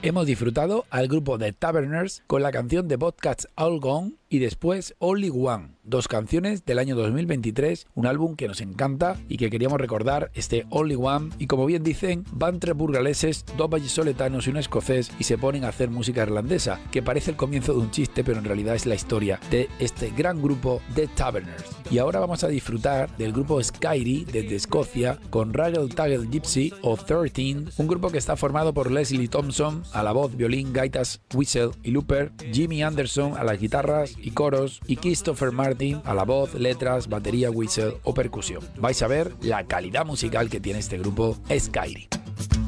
Hemos disfrutado al grupo The Taverners con la canción The Bobcats All Gone y después Only One, 2 canciones del año 2023, un álbum que nos encanta y que queríamos recordar, este Only One. Y como bien dicen, van 3 burgaleses, 2 vallisoletanos y un escocés y se ponen a hacer música irlandesa, que parece el comienzo de un chiste, pero en realidad es la historia de este gran grupo The Taverners. Y ahora vamos a disfrutar del grupo Skyry desde Escocia con Raggle Taggle Gypsy o 13, un grupo que está formado por Leslie Thompson a la voz, violín, gaitas, whistle y looper, Jimmy Anderson a las guitarras y coros y Christopher Martin a la voz, letras, batería, whistle o percusión. Vais a ver la calidad musical que tiene este grupo Skyry.